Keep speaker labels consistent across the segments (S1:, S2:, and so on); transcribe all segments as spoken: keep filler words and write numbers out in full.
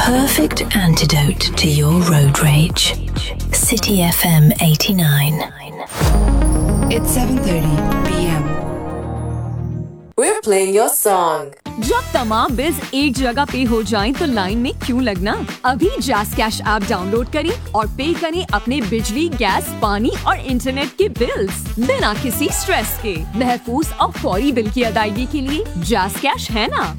S1: perfect antidote to your road rage. City F M eighty-nine.
S2: It's seven thirty p m.
S3: We're playing your song.
S4: जब तमाम bills एक जगह पे हो जाएं तो लाइन में क्यों लगना? अभी जैस कैश ऐप डाउनलोड करें और पे करें अपने बिजली, गैस, पानी और इंटरनेट के बिल्स बिना किसी स्ट्रेस के। महफूज और फौरी बिल की अदायगी के लिए जैस कैश है ना?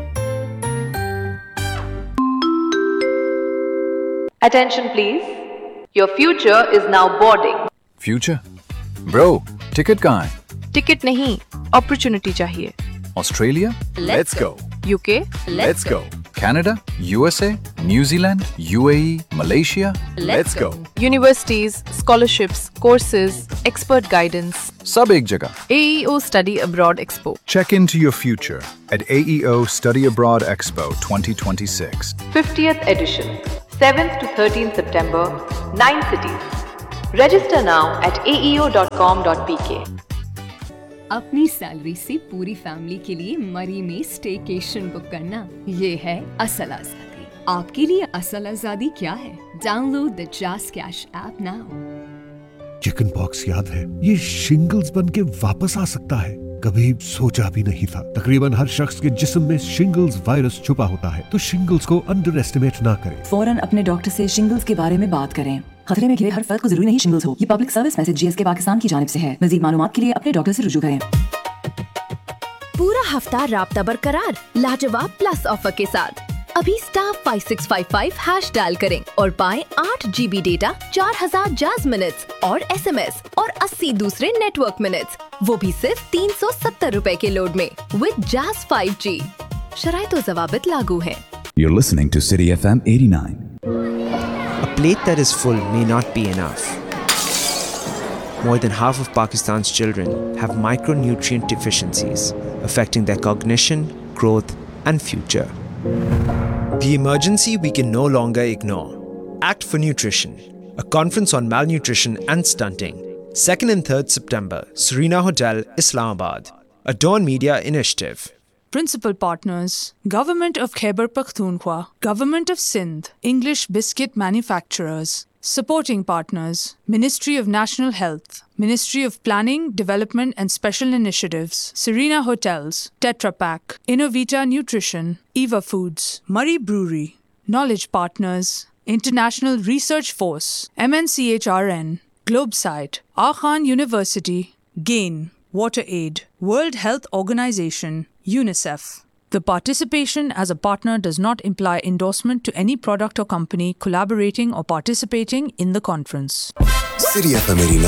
S5: Attention please. Your future is now boarding.
S6: Future? Bro, ticket कहाँ है?
S5: टिकट नहीं, अपॉर्चुनिटी चाहिए।
S6: Australia? Let's go.
S5: U K?
S6: Let's go. Canada? U S A? New Zealand? U A E? Malaysia? Let's go.
S5: Universities, scholarships, courses, expert guidance.
S6: सब एक जगह।
S5: A E O Study Abroad Expo.
S7: Check into your future at A E O Study Abroad Expo twenty twenty-six.
S5: fiftieth edition. seventh to thirteenth September. Nine cities. Register now at A E O dot com dot P K.
S4: अपनी salary से पूरी family के लिए मरी में staycation book करना, ये है असल आजादी। आपके लिए असल आजादी क्या है? डाउनलोड द जैस cash app now.
S8: Chicken pox याद है? ये शिंगल्स बन के वापस आ सकता है। कभी सोचा भी नहीं था। तकरीबन हर शख्स के जिस्म में शिंगल्स वायरस छुपा होता है, तो शिंगल्स को अंडर एस्टिमेट ना करें।
S9: फौरन अपने डॉक्टर से शिंगल्स के बारे में बात करें। खतरे में घिरे हर फर्द को जरूरी नहीं शिंगल्स हो। ये public service message G S के पाकिस्तान की जानिब से है। मज़ीद मालूमात के लिए अपने डॉक्टर से रुजू करें।
S10: पूरा हफ्ता राब्ता बरकरार लाजवाब प्लस ऑफर के साथ। अभी star five six five five hash dial करें और पाएं आठ जीबी डेटा, चार हजार जाज मिनट्स और एस एम एस और अस्सी दूसरे नेटवर्क मिनट्स, वो भी सिर्फ तीन सौ सत्तर रुपए के लोड में विद जाज फाइव जी। शराइत व ज़वाबित लागू हैं।
S11: You're listening to City F M eighty-nine.
S12: A plate that is full may not be enough. More than half of Pakistan's children have micronutrient deficiencies, affecting their cognition, growth, and future. The emergency we can no longer ignore. Act for Nutrition, a conference on malnutrition and stunting. second and third September, Serena Hotel, Islamabad. A Dawn Media initiative.
S13: Principal partners: Government of Khyber Pakhtunkhwa, Government of Sindh, English Biscuit Manufacturers. Supporting partners: Ministry of National Health, Ministry of Planning, Development and Special Initiatives, Serena Hotels, Tetra Pak, Innovita Nutrition, Eva Foods, Murray Brewery. Knowledge partners: International Research Force, M N C H R N, Globesite, Akhan University, GAIN, WaterAid, World Health Organization, UNICEF. The participation as a partner does not imply endorsement to any product or company collaborating or participating in the conference.
S14: City F M eighty-nine.